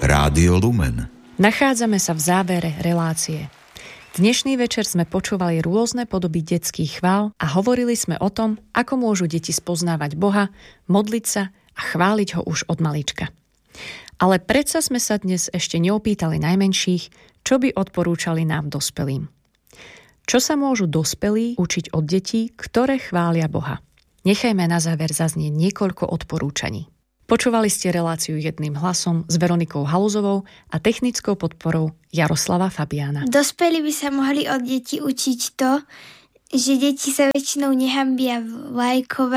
Rádio Lumen. Nachádzame sa v závere relácie. Dnešný večer sme počúvali rôzne podoby detských chvál a hovorili sme o tom, ako môžu deti spoznávať Boha, modliť sa a chváliť ho už od malička. Ale predsa sme sa dnes ešte neopýtali najmenších, čo by odporúčali nám dospelým. Čo sa môžu dospelí učiť od detí, ktoré chvália Boha? Nechajme na záver zaznieť niekoľko odporúčaní. Počúvali ste reláciu Jedným hlasom s Veronikou Haluzovou a technickou podporou Jaroslava Fabiána. Dospelí by sa mohli od detí učiť to, že deti sa väčšinou nehambia vlajkovať